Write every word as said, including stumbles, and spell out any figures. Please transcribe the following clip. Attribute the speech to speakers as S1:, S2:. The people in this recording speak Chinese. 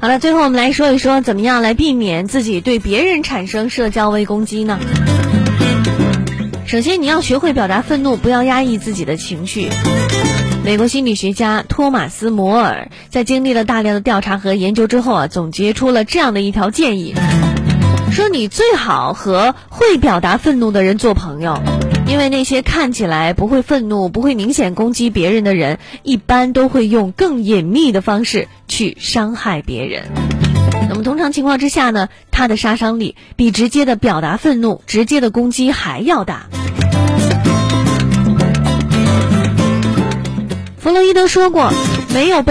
S1: 好了，最后我们来说一说怎么样来避免自己对别人产生社交微攻击呢？首先，你要学会表达愤怒，不要压抑自己的情绪。美国心理学家托马斯·摩尔在经历了大量的调查和研究之后啊，总结出了这样的一条建议，说你最好和会表达愤怒的人做朋友，因为那些看起来不会愤怒、不会明显攻击别人的人，一般都会用更隐秘的方式去伤害别人。那么通常情况之下呢，它的杀伤力比直接的表达愤怒、直接的攻击还要大。弗洛伊德说过，没有被